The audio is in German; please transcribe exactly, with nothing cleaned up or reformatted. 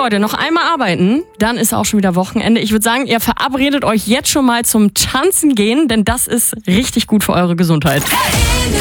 Leute, noch einmal arbeiten, dann ist auch schon wieder Wochenende. Ich würde sagen, ihr verabredet euch jetzt schon mal zum Tanzen gehen, denn das ist richtig gut für eure Gesundheit.